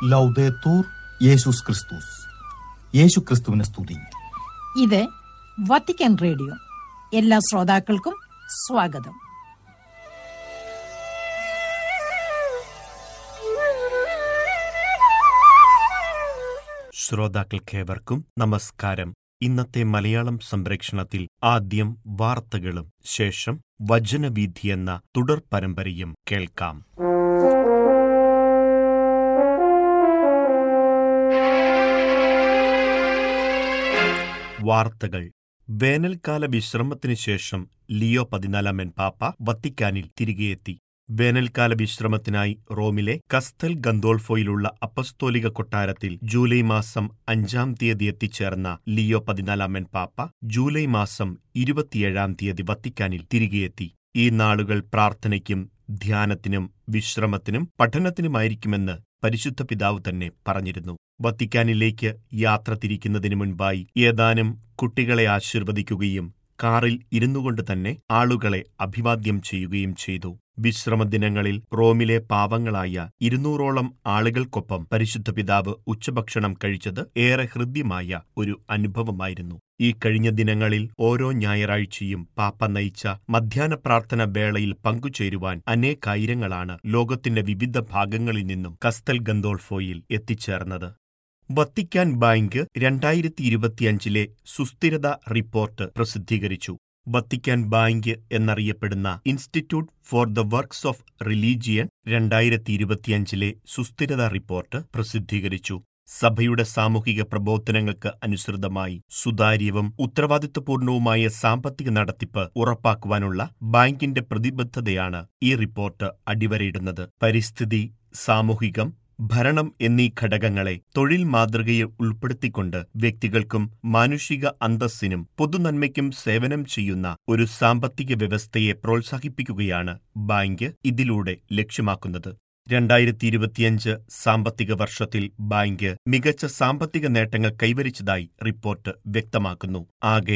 ലൗദേത്തൂർ യേശുസ് ക്രിസ്തുസ്. യേശു ക്രിസ്തുവിനെ സ്തുതി. ഇത് വത്തിക്കാൻ റേഡിയോ. എല്ലാ ശ്രോതാക്കൾക്കും സ്വാഗതം. ശ്രോതാക്കൾക്കേവർക്കും നമസ്കാരം. ഇന്നത്തെ മലയാളം സംപ്രേക്ഷണത്തിൽ ആദ്യം വാർത്തകളും ശേഷം വചനവീഥി എന്ന തുടർ പരമ്പരയും കേൾക്കാം. വാർത്തകൾ. വേനൽക്കാല വിശ്രമത്തിനു ശേഷം ലിയോ 14 പാപ്പ വത്തിക്കാനിൽ തിരികെയെത്തി. വേനൽക്കാല വിശ്രമത്തിനായി റോമിലെ കസ്തൽ ഗന്തോൾഫോയിലുള്ള അപ്പസ്തോലിക കൊട്ടാരത്തിൽ ജൂലൈ മാസം 5 തീയതി എത്തിച്ചേർന്ന ലിയോ 14 പാപ്പ ജൂലൈ മാസം 27 വത്തിക്കാനിൽ തിരികെയെത്തി. ഈ നാളുകൾ പ്രാർത്ഥനയ്ക്കും ധ്യാനത്തിനും വിശ്രമത്തിനും പഠനത്തിനുമായിരിക്കുമെന്ന് പരിശുദ്ധ പിതാവ് തന്നെ പറഞ്ഞിരുന്നു. വത്തിക്കാനിലേക്ക് യാത്ര തിരിക്കുന്നതിനു മുൻപായി ഏതാനും കുട്ടികളെ ആശീർവദിക്കുകയും കാറിൽ ഇരുന്നുകൊണ്ട് തന്നെ ആളുകളെ അഭിവാദ്യം ചെയ്യുകയും ചെയ്തു. വിശ്രമദിനങ്ങളിൽ റോമിലെ പാവങ്ങളായ 200ഓളം ആളുകൾക്കൊപ്പം പരിശുദ്ധ പിതാവ് ഉച്ചഭക്ഷണം കഴിച്ചത് ഏറെ ഹൃദ്യമായ ഒരു അനുഭവമായിരുന്നു. ഈ കഴിഞ്ഞ ദിനങ്ങളിൽ ഓരോ ഞായറാഴ്ചയും പാപ്പ നയിച്ച മധ്യാഹ്ന പ്രാർത്ഥന വേളയിൽ പങ്കുചേരുവാൻ അനേകായിരങ്ങളാണ് ലോകത്തിന്റെ വിവിധ ഭാഗങ്ങളിൽ നിന്നും കസ്തൽ ഗന്തോൾഫോയിൽ എത്തിച്ചേർന്നത്. വത്തിക്കാൻ ബാങ്ക് 2025 സുസ്ഥിരത റിപ്പോർട്ട് പ്രസിദ്ധീകരിച്ചു. വത്തിക്കാൻ ബാങ്ക് എന്നറിയപ്പെടുന്ന institute for the works of religion 2025 സുസ്ഥിരത റിപ്പോർട്ട് പ്രസിദ്ധീകരിച്ചു. സഭയുടെ സാമൂഹിക പ്രബോധനങ്ങൾക്ക് അനുസൃതമായി സുതാര്യവും ഉത്തരവാദിത്വപൂർണവുമായ സാമ്പത്തിക നടത്തിപ്പ് ഉറപ്പാക്കുവാനുള്ള ബാങ്കിന്റെ പ്രതിബദ്ധതയാണ് ഈ റിപ്പോർട്ട് അടിവരയിടുന്നത്. പരിസ്ഥിതി, സാമൂഹികം, ഭരണം എന്നീ ഘടകങ്ങളെ തൊഴിൽ മാതൃകയിൽ ഉൾപ്പെടുത്തിക്കൊണ്ട് വ്യക്തികൾക്കും മാനുഷിക അന്തസ്സിനും പൊതുനന്മയ്ക്കും സേവനം ചെയ്യുന്ന ഒരു സാമ്പത്തിക വ്യവസ്ഥയെ പ്രോത്സാഹിപ്പിക്കുകയാണ് ബാങ്ക് ഇതിലൂടെ ലക്ഷ്യമാക്കുന്നത്. 2025 സാമ്പത്തിക വർഷത്തിൽ ബാങ്ക് മികച്ച സാമ്പത്തിക നേട്ടങ്ങൾ കൈവരിച്ചതായി റിപ്പോർട്ട് വ്യക്തമാക്കുന്നു. ആകെ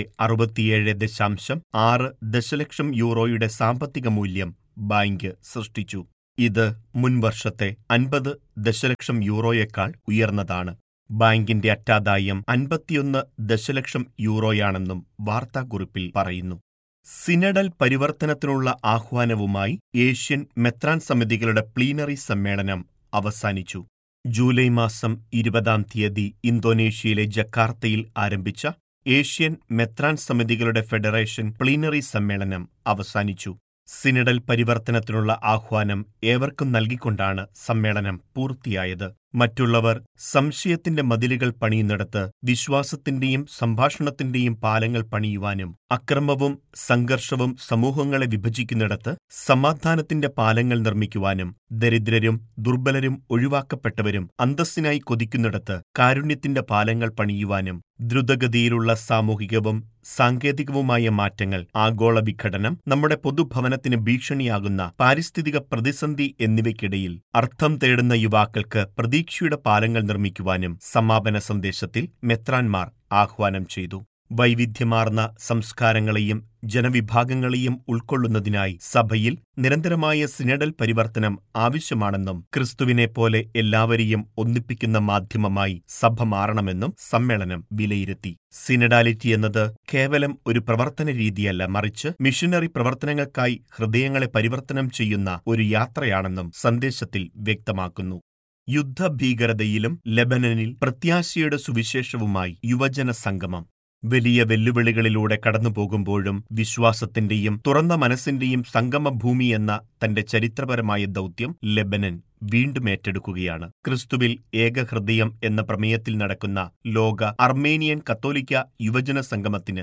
67.6 ദശലക്ഷം യൂറോയുടെ സാമ്പത്തിക മൂല്യം ബാങ്ക് സൃഷ്ടിച്ചു. ഇത് മുൻവർഷത്തെ 50 ദശലക്ഷം യൂറോയേക്കാൾ ഉയർന്നതാണ്. ബാങ്കിന്റെ അറ്റാദായം 51 ദശലക്ഷം യൂറോയാണെന്നും വാർത്താക്കുറിപ്പിൽ പറയുന്നു. സിനഡൽ പരിവർത്തനത്തിനുള്ള ആഹ്വാനവുമായി ഏഷ്യൻ മെത്രാൻ സമിതികളുടെ പ്ലീനറി സമ്മേളനം അവസാനിച്ചു. ജൂലൈ മാസം 20 തീയതി ഇന്തോനേഷ്യയിലെ ജക്കാർത്തയിൽ ആരംഭിച്ച ഏഷ്യൻ മെത്രാൻ സമിതികളുടെ ഫെഡറേഷൻ പ്ലീനറി സമ്മേളനം അവസാനിച്ചു. സിനഡൽ പരിവർത്തനത്തിനുള്ള ആഹ്വാനം ഏവർക്കും നൽകിക്കൊണ്ടാണ് സമ്മേളനം പൂർത്തിയായത്. മറ്റുള്ളവർ സംശയത്തിന്റെ മതിലുകൾ പണിയുന്നിടത്ത് വിശ്വാസത്തിന്റെയും സംഭാഷണത്തിന്റെയും പാലങ്ങൾ പണിയുവാനും അക്രമവും സംഘർഷവും സമൂഹങ്ങളെ വിഭജിക്കുന്നിടത്ത് സമാധാനത്തിന്റെ പാലങ്ങൾ നിർമ്മിക്കുവാനും ദരിദ്രരും ദുർബലരും ഒഴിവാക്കപ്പെട്ടവരും അന്തസ്സിനായി കൊതിക്കുന്നിടത്ത് കാരുണ്യത്തിന്റെ പാലങ്ങൾ പണിയുവാനും ദ്രുതഗതിയിലുള്ള സാമൂഹികവും സാങ്കേതികവുമായ മാറ്റങ്ങൾ, ആഗോള വിഘടനം, നമ്മുടെ പൊതുഭവനത്തിന് ഭീഷണിയാകുന്ന പാരിസ്ഥിതിക പ്രതിസന്ധി എന്നിവയ്ക്കിടയിൽ അർത്ഥം തേടുന്ന യുവാക്കൾക്ക് പ്രതീക്ഷയുടെ പാലങ്ങൾ നിർമ്മിക്കുവാനും സമാപന സന്ദേശത്തിൽ മെത്രാൻമാർ ആഹ്വാനം ചെയ്തു. വൈവിധ്യമാർന്ന സംസ്കാരങ്ങളെയും ജനവിഭാഗങ്ങളെയും ഉൾക്കൊള്ളുന്നതിനായി സഭയിൽ നിരന്തരമായ സിനഡൽ പരിവർത്തനം ആവശ്യമാണെന്നും ക്രിസ്തുവിനെപ്പോലെ എല്ലാവരെയും ഒന്നിപ്പിക്കുന്ന മാധ്യമമായി സഭ മാറണമെന്നും സമ്മേളനം വിലയിരുത്തി. സിനഡാലിറ്റി എന്നത് കേവലം ഒരു പ്രവർത്തന രീതിയല്ല, മറിച്ച് മിഷനറി പ്രവർത്തനങ്ങൾക്കായി ഹൃദയങ്ങളെ പരിവർത്തനം ചെയ്യുന്ന ഒരു യാത്രയാണെന്നും സന്ദേശത്തിൽ വ്യക്തമാക്കുന്നു. യുദ്ധഭീകരതയിലും ലെബനനിൽ പ്രത്യാശയുടെ സുവിശേഷവുമായി യുവജന സംഗമം. വലിയ വെല്ലുവിളികളിലൂടെ കടന്നുപോകുമ്പോഴും വിശ്വാസത്തിന്റെയും തുറന്ന മനസ്സിന്റെയും സംഗമഭൂമി എന്ന തന്റെ ചരിത്രപരമായ ദൗത്യം ലെബനൻ വീണ്ടും ഏറ്റെടുക്കുകയാണ്. ക്രിസ്തുവിൽ ഏകഹൃദയം എന്ന പ്രമേയത്തിൽ നടക്കുന്ന ലോക അർമേനിയൻ കത്തോലിക്ക യുവജന സംഗമത്തിന്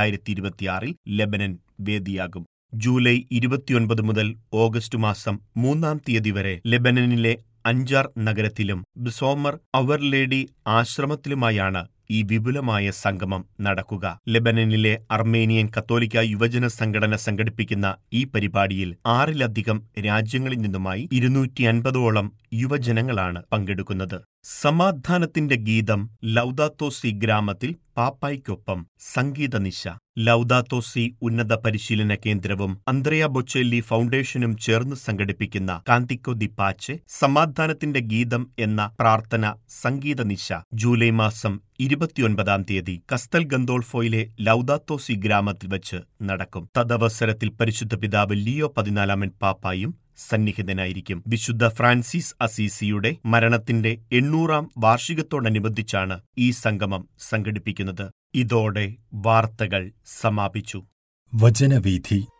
2026 ലെബനൻ വേദിയാകും. ജൂലൈ 29 മുതൽ ഓഗസ്റ്റ് മാസം 3 തീയതി വരെ ലെബനനിലെ അഞ്ചാർ നഗരത്തിലും ബിസോമർ അവർ ലേഡി ആശ്രമത്തിലുമായാണ് ഈ വിപുലമായ സംഗമം നടക്കുക. ലെബനനിലെ അർമേനിയൻ കത്തോലിക്ക യുവജന സംഘടന സംഘടിപ്പിക്കുന്ന ഈ പരിപാടിയിൽ 6-ലധികം രാജ്യങ്ങളിൽ നിന്നുമായി 250ഓളം യുവജനങ്ങളാണ് പങ്കെടുക്കുന്നത്. സമാധാനത്തിന്റെ ഗീതം ലൗദാത്തോ സി ഗ്രാമത്തിൽ പാപ്പായ്ക്കൊപ്പം സംഗീത നിശ. ലൗദാത്തോ സി ഉന്നത പരിശീലന കേന്ദ്രവും അന്ത്രയ ബൊച്ചെല്ലി ഫൗണ്ടേഷനും ചേർന്ന് സംഘടിപ്പിക്കുന്ന കാന്തിക്കോ ദി പാച്ചെ സമാധാനത്തിന്റെ ഗീതം എന്ന പ്രാർത്ഥന സംഗീത നിശ ജൂലൈ മാസം 29-ാം തീയതി കസ്തൽ ഗന്തോൾഫോയിലെ ലൗദാത്തോ സി ഗ്രാമത്തിൽ വച്ച് നടക്കും. തദവസരത്തിൽ പരിശുദ്ധ പിതാവ് ലിയോ 14 പാപ്പായും സന്നിഹിതനായിരിക്കും. വിശുദ്ധ ഫ്രാൻസിസ് അസീസിയുടെ മരണത്തിന്റെ 800-ാം വാർഷികത്തോടനുബന്ധിച്ചാണ് ഈ സംഗമം സംഘടിപ്പിക്കുന്നത്. ഇതോടെ വാർത്തകൾ സമാപിച്ചു. വചനവീഥി